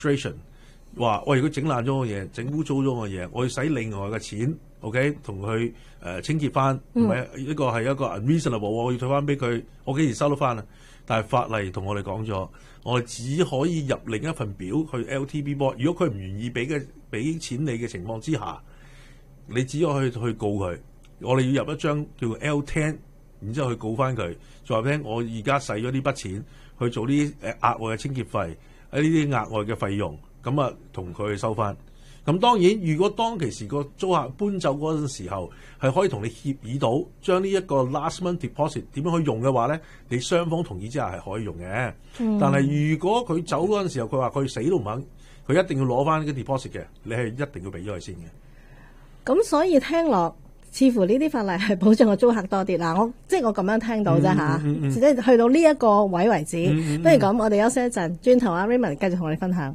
administration 話喂，如果整爛咗個嘢，整污糟咗個嘢，我要使另外嘅錢 ，OK， 同佢清潔翻，唔係呢個係一個 unreasonable， 我要退翻俾佢，我幾時收得翻啊？但係法例同我哋講咗，我哋只可以入另一份表去 LTB board， 如果佢唔願意俾錢你嘅情況之下，你只可以去告佢。我哋要入一張叫 L10， 然之後去告翻佢，再話聽我而家使咗呢筆錢去做啲額外嘅清潔費，呢啲額外嘅費用，咁啊同佢收翻。咁當然，如果當其時個租客搬走嗰陣時候，係可以同你協議到將呢一個 last month deposit 點樣去用嘅話咧，你雙方同意之下係可以用嘅。但係如果佢走嗰陣時候，佢話佢死都唔肯，佢一定要攞翻呢個 deposit 嘅，你係一定要俾咗佢先嘅。 咁所以聽落，似乎呢啲法例係保障個租客多啲啦。我咁樣聽到啫嚇，即係去到呢一個位為止。不如咁，我哋休息一陣，轉頭阿 Raymond 繼續同我哋分享。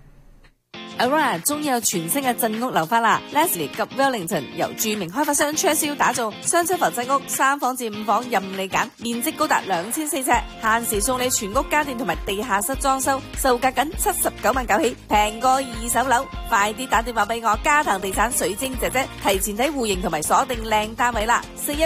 Aurora 終於有全新嘅鎮屋樓花啦 ！Leslie 及 Wellington 由著名開發商 Churchill 打造雙層浮制屋，3房至5房任你揀，面積高達2400尺，限時送你全屋家電同埋地下室裝修，售價僅79萬9起，平過二手樓。快啲打電話俾我嘉騰地產水晶姐姐，提前睇戶型同埋鎖定靚單位啦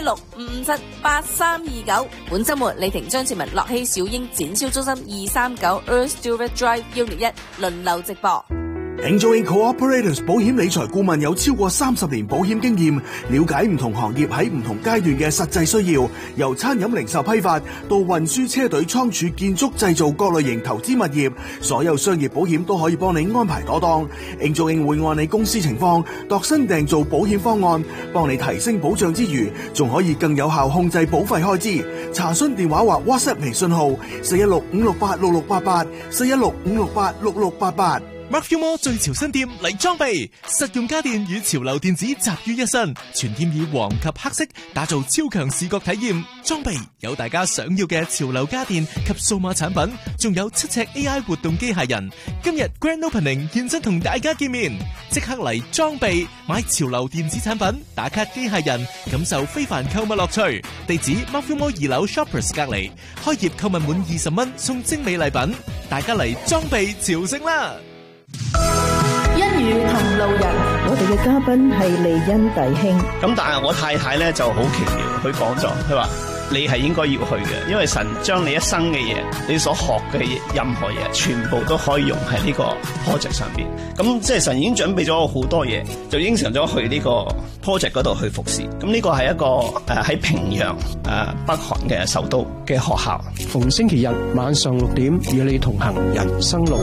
！416-557-8329。本週末李婷張志文、樂熙小英展銷中心239 Earl Stewart Drive Unit 1輪流直播。 Angel Ink Cooperators 保險理財顧問有超過30年保險經驗，了解唔同行業喺唔同階段嘅實際需要，由餐飲零售批發到運輸車隊、倉儲、建築、製造各類型投資物業，所有商業保險都可以幫你安排妥當。Angel Ink 會按你公司情況度身訂造保險方案，幫你提升保障之餘，仲可以更有效控制保費開支。查詢電話或 WhatsApp 微信號416-568-6688 416-568-6688。 Markfumo 最潮新店嚟裝備，實用家電與潮流電子集於一身，全店以黃及黑色打造超強視覺體驗。裝備有大家想要嘅潮流家電及數碼產品，仲有7尺 AI 活動機械人。今日 Grand Opening 現身同大家見面，即刻嚟裝備買潮流電子產品，打卡機械人，感受非凡購物樂趣。地址 Markfumo 2樓 Shoppers 隔離，開業購物滿20蚊送精美禮品，大家嚟裝備朝聖啦！ 一語同路人，我哋嘅嘉賓係利恩弟兄。 咁但係我太太咧就好奇妙，佢講咗，佢話你係應該要去嘅，因為神將你一生嘅嘢，你所學嘅任何嘢，全部都可以用喺呢個 project 上邊。咁即係神已經準備咗好多嘢，就應承咗去呢個 project 嗰度去服侍。咁呢個係一個喺平壤北韓嘅首都嘅學校。 逢星期日晚上6點與你同行人生路。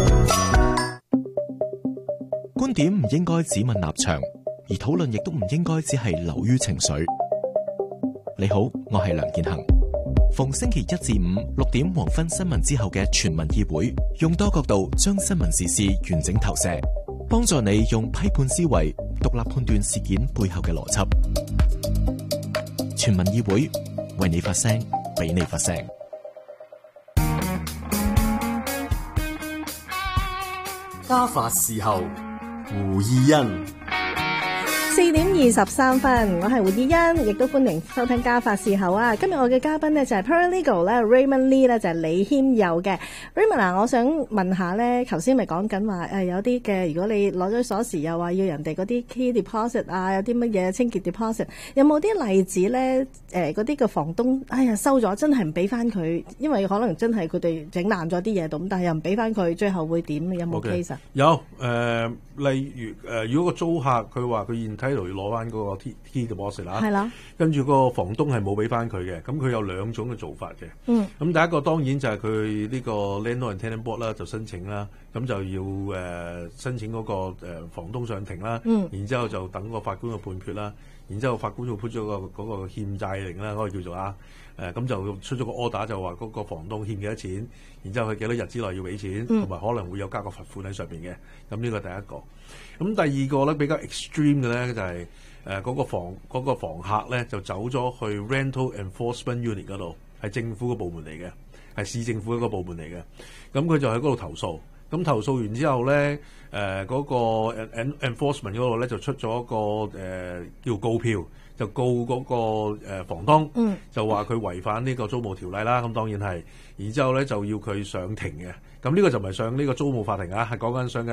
觀點唔應該只問立場，而討論亦都唔應該只係流於情緒。你好，我係梁建恒。逢星期1至5 6點黃昏新聞之後嘅全民議會，用多角度將新聞時事完整投射，幫助你用批判思維獨立判斷事件背後嘅邏輯。全民議會，為你發聲，俾你發聲。 家法事後，胡義欣。 4點23分，我係胡以欣，亦都歡迎收聽家法事後啊！今日我嘅嘉賓呢就係 Paralegal 咧 Raymond Lee 咧，就係李謙佑嘅 Raymond 啊！我想問下咧，頭先咪講緊話有啲嘅，如果你攞咗鎖匙又話要人哋嗰啲 key deposit 啊，有啲乜嘢清潔 deposit， 有冇啲例子咧？嗰啲嘅房東收咗真係唔俾翻佢，因為可能真係佢哋整爛咗啲嘢咁，但係又唔俾翻佢，最後會點？有冇 case 啊？ 有例如如果個租客佢話佢現喺度要攞翻嗰個 key deposit 啦，係啦，跟住個房東係冇俾翻佢嘅，咁佢有兩種嘅做法嘅。咁第一個當然就係佢呢個 Landlord and Tenant Board 啦，就申請啦，咁就要申請嗰個房東上庭啦，然之後就等個法官嘅判決啦，然之後法官就判咗嗰個欠債令啦，嗰個叫做咁就出咗個 order 就話嗰個房東欠幾多錢，然之後佢幾多日之內要俾錢，同埋可能會有加個罰款喺上邊嘅。咁呢個第一個。咁第二個咧比較 extreme 嘅咧就係嗰個房客咧就走咗去 Rental Enforcement Unit 嗰度，係政府嘅部門嚟嘅，係市政府一個部門嚟嘅。咁佢就喺嗰度投訴。咁投訴完之後咧，嗰個 enforcement 嗰度咧就出咗一個叫告票， 就告嗰個房東， 嗯就話佢違反呢個租務條例啦。咁當然係，然之後咧就要佢上庭嘅。咁呢個就唔係上呢個租務法庭啊，係講緊上緊